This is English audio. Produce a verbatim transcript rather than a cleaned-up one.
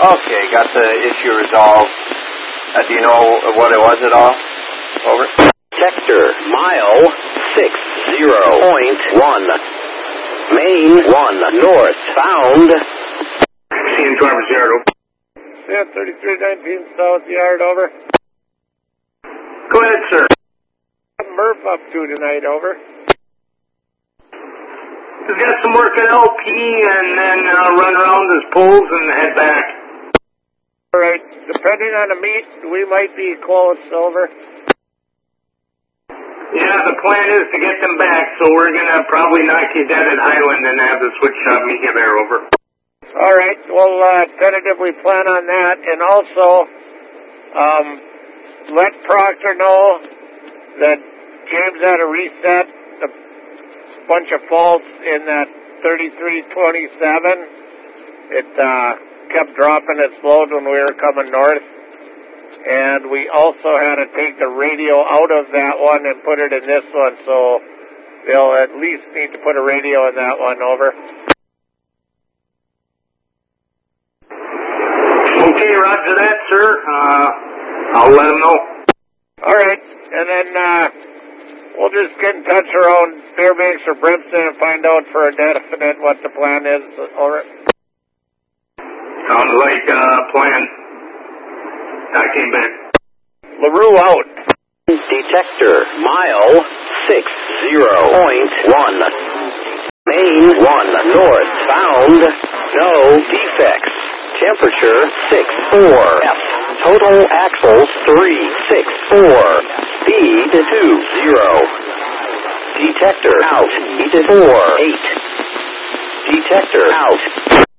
Okay, got the issue resolved. Uh, do you know what it was at all? Over. Sector, mile six zero point one. Main one north, found. Seeing Traverse Yard, over. Yeah, thirty-three nineteen South Yard, over. Go ahead, sir. Murph up to tonight, over. He's got some work at L P and then uh, run around his poles and head back. All right, depending on the meet, we might be close, over. Yeah, the plan is to get them back, so we're going to probably knock you dead at Highland and have the switch shop meet you there, over. All right, we'll uh, tentatively plan on that, and also um, let Proctor know that James had to reset a bunch of faults in that thirty-three twenty-seven. It uh, kept dropping its load when we were coming north. And we also had to take the radio out of that one and put it in this one, so they'll at least need to put a radio in that one, over. Okay, roger that, sir. Uh, I'll let them know. All right, and then uh, we'll just get in touch around Fairbanks or Brimston and find out for a definite what the plan is, over. Sounds like a uh, plan. I came back. LaRue out. Detector, mile six zero point one. Main one north, found. No defects. Temperature six four. F. Total axles three six four. Speed two zero. Detector out. Four eight. Detector out.